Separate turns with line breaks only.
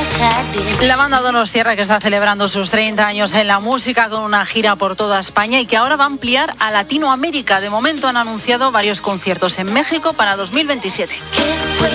La banda Donostiarra, que está celebrando sus 30 años en la música con una gira por toda España y que ahora va a ampliar a Latinoamérica. De momento han anunciado varios conciertos en México para 2027.